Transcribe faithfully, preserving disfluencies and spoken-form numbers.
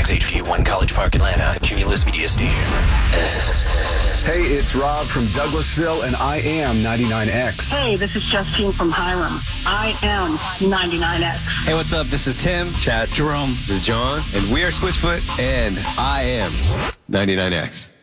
X H G one College Park, Atlanta, Cumulus Media Station. Hey, it's Rob from Douglasville, and I am ninety-nine X. Hey, this is Justine from Hiram. I am ninety-nine X. Hey, what's up? This is Tim, Chad, Jerome, This is John, and we are Switchfoot, and I am ninety-nine X.